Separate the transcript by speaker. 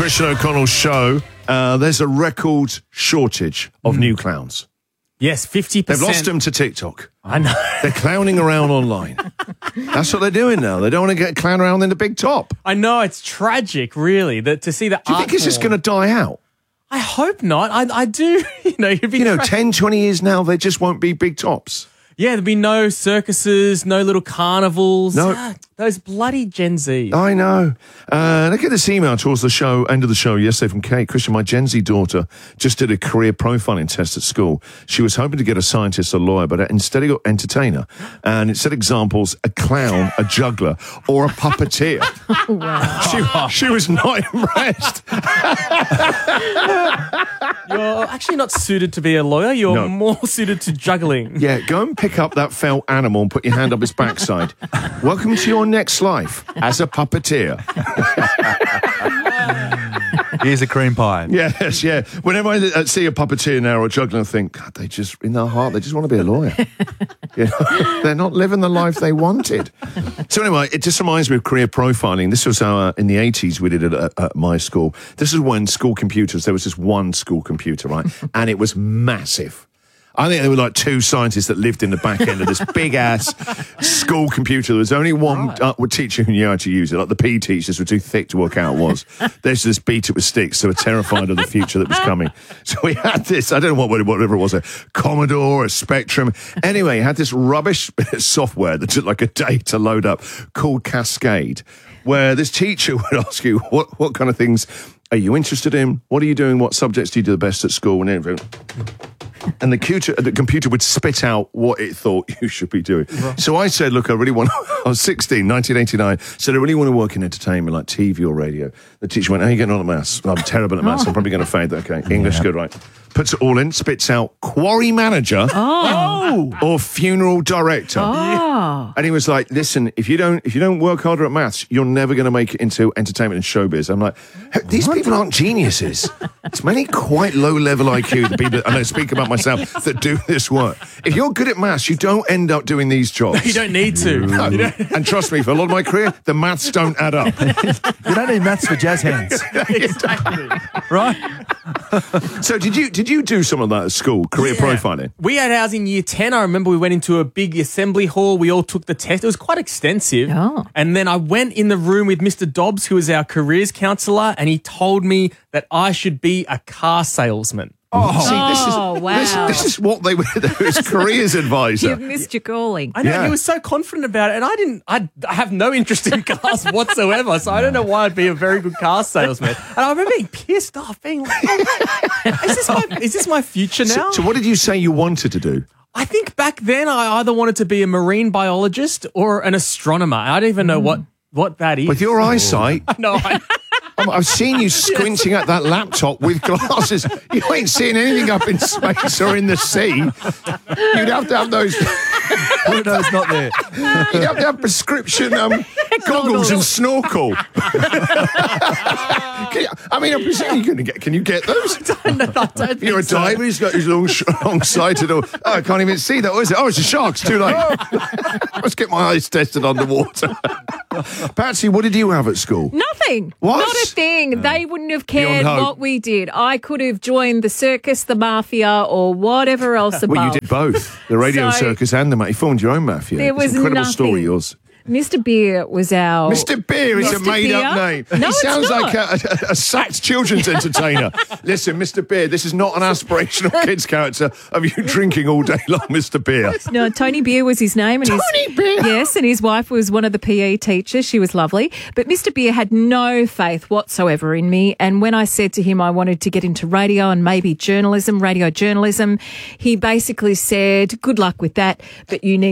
Speaker 1: Christian O'Connell's show, there's a record shortage of new clowns.
Speaker 2: Yes, 50%.
Speaker 1: They've lost them to TikTok.
Speaker 2: I know.
Speaker 1: They're clowning around online. That's what they're doing now. They don't want to get clown around in the big top.
Speaker 2: I know, it's tragic, really, that to see the
Speaker 1: Do you think it's just going to die out?
Speaker 2: I hope not. I do. You'd be
Speaker 1: 10, 20 years now, there just won't be big tops.
Speaker 2: Yeah, there'd be no circuses, no little carnivals.
Speaker 1: No.
Speaker 2: Those bloody Gen Z.
Speaker 1: I know. Look at this email towards the show, end of the show yesterday from Kate. Christian, my Gen Z daughter just did a career profiling test at school. She was hoping to get a scientist or lawyer, but instead he got entertainer. And it said examples, a clown, a juggler, or a puppeteer.
Speaker 3: Wow.
Speaker 1: She was not impressed.
Speaker 2: You're actually not suited to be a lawyer. You're more suited to juggling.
Speaker 1: Yeah, go and pick up that felt animal and put your hand up its backside. Welcome to your next life as a puppeteer.
Speaker 4: Here's a cream pie.
Speaker 1: Yes, yeah. Whenever I see a puppeteer now or a juggler, I think, God, they just, in their heart, they just want to be a lawyer. They're not living the life they wanted. So anyway, it just reminds me of career profiling. This was in the 80s we did it at my school. This is when school computers, there was just one school computer, right? And it was massive. I think there were like two scientists that lived in the back end of this big-ass school computer. There was only one teacher who knew how to use it. Like the PE teachers were too thick to work out what it was. They just beat it with sticks. They were terrified of the future that was coming. So we had this, I don't know whatever it was, a Commodore, a Spectrum. Anyway, it had this rubbish software that took like a day to load up called Cascade, where this teacher would ask you, what kind of things are you interested in? What are you doing? What subjects do you do the best at school? And everything. And the computer would spit out what it thought you should be doing. Right. So I said, look, I was 16, 1989, said I really want to work in entertainment, like TV or radio. The teacher went, how are you getting on at maths? I'm terrible at maths. I'm probably going to fade. Okay, English, good, right. Puts it all in, spits out quarry manager or funeral director.
Speaker 3: Oh.
Speaker 1: And he was like, listen, if you don't work harder at maths, you're never going to make it into entertainment and showbiz. I'm like, these people aren't geniuses. It's many quite low-level IQ, the people, and I speak about myself, that do this work. If you're good at maths, you don't end up doing these jobs.
Speaker 2: You don't need to.
Speaker 1: No. And trust me, for a lot of my career, the maths don't add up.
Speaker 4: You don't need maths for jazz hands.
Speaker 2: Exactly.
Speaker 4: Right?
Speaker 1: So did you do some of that at school, career profiling?
Speaker 2: We had ours in year 10. I remember we went into a big assembly hall. We all took the test. It was quite extensive.
Speaker 3: Oh.
Speaker 2: And then I went in the room with Mr. Dobbs, who was our careers counsellor, and he told me that I should be a car salesman.
Speaker 1: This is what they were. His careers advisor.
Speaker 3: You've missed your calling.
Speaker 2: I know, he was so confident about it, and I have no interest in cars whatsoever, so I don't know why I'd be a very good car salesman. And I remember being pissed off, being like, is this my future now?
Speaker 1: So what did you say you wanted to do?
Speaker 2: I think back then I either wanted to be a marine biologist or an astronomer. I don't even know what that is.
Speaker 1: With your eyesight.
Speaker 2: No,
Speaker 1: I've seen you squinting at that laptop with glasses. You ain't seeing anything up in space or in the sea. You'd have to have those.
Speaker 4: Pluto's not there.
Speaker 1: You'd have to have prescription goggles and snorkel. I mean, I'm presuming you're going to get. Can you get those?
Speaker 2: I don't think
Speaker 1: You're a diver. He's got his long-sighted. I can't even see that. What is it? Oh, it's a shark. It's too late. Let's get my eyes tested underwater. Patsy, what did you have at school?
Speaker 3: Nothing.
Speaker 1: What?
Speaker 3: Not a thing. They wouldn't have cared
Speaker 1: Beyond hope.
Speaker 3: what we did. I could have joined the circus, the mafia, or whatever else above.
Speaker 1: Well, you did both. The radio circus and the mafia. You formed your own mafia.
Speaker 3: There was
Speaker 1: it's an incredible
Speaker 3: nothing.
Speaker 1: story, yours.
Speaker 3: Mr. Beer was our...
Speaker 1: Mr. Beer is a
Speaker 3: Mr.
Speaker 1: made-up
Speaker 3: Beer?
Speaker 1: name.
Speaker 3: No,
Speaker 1: He
Speaker 3: it's
Speaker 1: sounds
Speaker 3: not.
Speaker 1: like a sacked children's entertainer. Listen, Mr. Beer, this is not an aspirational kids character of you drinking all day long, Mr. Beer.
Speaker 3: No, Tony Beer was his name. And
Speaker 1: Tony Beer?
Speaker 3: Yes, and his wife was one of the PE teachers. She was lovely. But Mr. Beer had no faith whatsoever in me. And when I said to him I wanted to get into radio and maybe radio journalism, he basically said, good luck with that, but you need